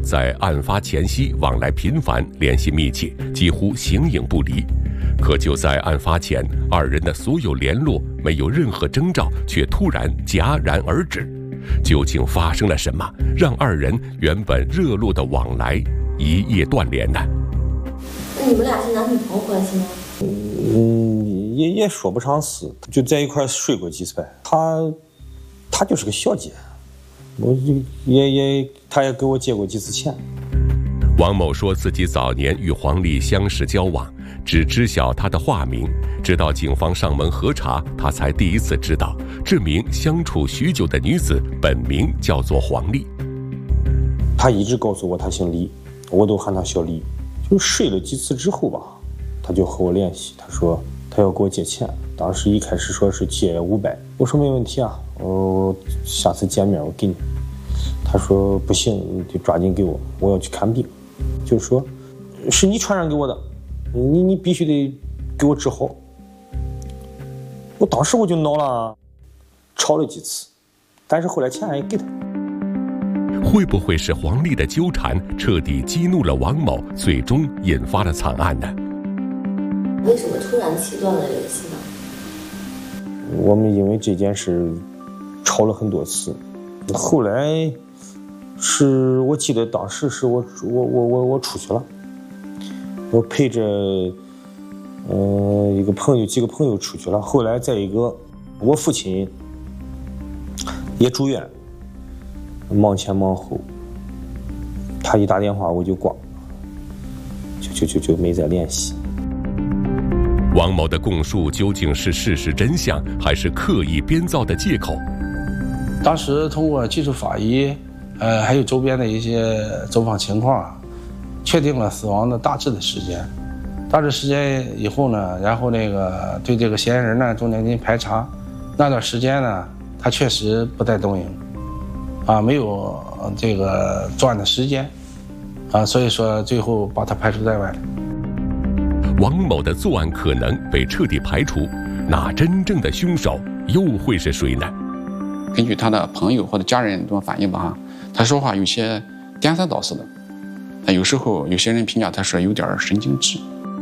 在案发前夕往来频繁，联系密切，几乎形影不离。可就在案发前，二人的所有联络没有任何征兆，却突然戛然而止。究竟发生了什么，让二人原本热络的往来一夜断联呢？ 那你们俩是男女朋友关系吗？ 也说不上是，就在一块睡过几次呗。她就是个小姐，她也给我借过几次钱。 王某说自己早年与黄丽相识交往，只知晓她的化名，直到警方上门核查，他才第一次知道这名相处许久的女子本名叫做黄丽。 她一直告诉我她姓李，我都喊她小李。就睡了几次之后吧，她就和我联系，她说她要给我借钱。当时一开始说是借500，我说没问题啊，下次见面我给你。她说不行，你得抓紧给我要去看病。就说是你传染给我的，你必须得给我治好。我当时我就恼了，吵了几次，但是后来钱也给他。 会不会是黄丽的纠缠彻底激怒了王某，最终引发了惨案呢？ 为什么突然切断了联系呢？ 我们因为这件事吵了很多次，后来是我记得当时是我出去了，我陪着几个朋友出去了。后来再一个，我父亲也住院，忙前忙后，他一打电话我就挂，就没再联系。 王某的供述究竟是事实真相，还是刻意编造的借口？ 当时通过技术法医，还有周边的一些走访情况，确定了死亡的大致的时间。大致时间以后呢，然后对这个嫌疑人呢重点进行排查。那段时间呢，他确实不在东营，没有这个作案的时间，所以说最后把他排除在外了。 王某的作案可能被彻底排除，那真正的凶手又会是谁呢？ 根据他的朋友或者家人这种反应吧，他说话有些颠三倒四的，有时候有些人评价他是有点神经质。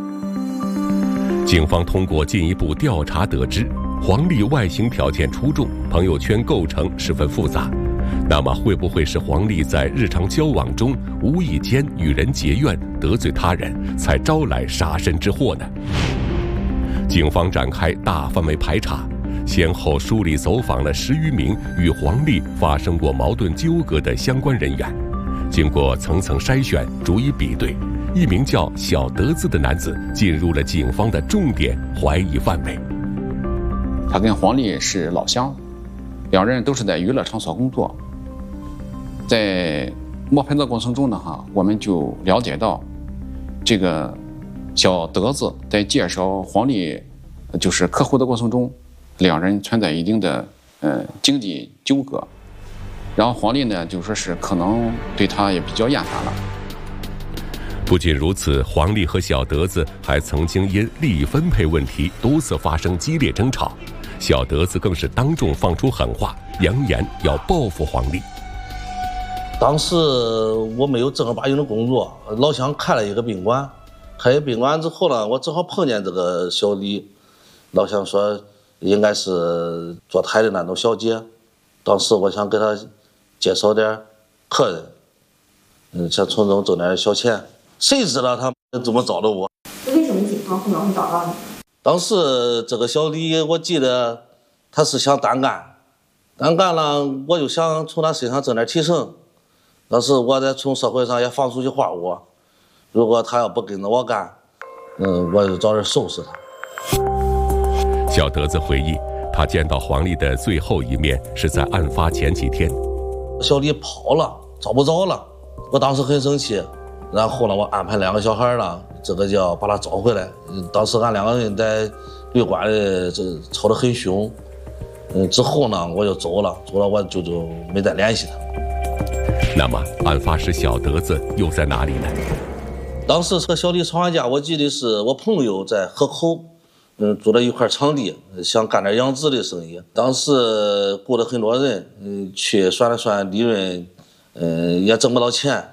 警方通过进一步调查得知，黄丽外形条件出众，朋友圈构成十分复杂。那么会不会是黄丽在日常交往中无意间与人结怨，得罪他人，才招来杀身之祸呢？警方展开大范围排查，先后梳理走访了10余名与黄丽发生过矛盾纠葛的相关人员。经过层层筛选，逐一比对，一名叫小德子的男子进入了警方的重点怀疑范围。 他跟黄丽是老乡，两人都是在娱乐场所工作。在摸排的过程中呢，我们就了解到，这个小德子在介绍黄丽就是客户的过程中，两人存在一定的经济纠葛，然后黄丽呢就说是可能对他也比较厌烦了。 不仅如此，黄丽和小德子还曾经因利益分配问题多次发生激烈争吵，小德子更是当众放出狠话，扬言要报复黄丽。 当时我没有正儿八经的工作，老乡开了一个宾馆，开宾馆之后呢，我正好碰见这个小李，老乡说应该是坐台的那种小姐，当时我想给他介绍点客人，想从中挣点小钱，谁知道他怎么找的我？ 为什么警方后面会找到你？ 当时这个小李，我记得他是想单干了，我就想从他身上挣点提成。当时我在从社会上也放出去话我，如果他要不跟着我干，我就找人收拾他。 小德子回忆，他见到黄丽的最后一面是在案发前几天。 小李跑了，找不着了，我当时很生气，然后呢，我安排2个小孩呢，这个叫把他找回来。当时俺2个人在旅馆里这吵得很凶，之后呢，我就走了我就没再联系他。 那么案发时小德子又在哪里呢？ 当时和小李吵完架，我记得是我朋友在河口，租了一块场地，想干点养殖的生意。当时雇了很多人，去算了算利润，也挣不到钱，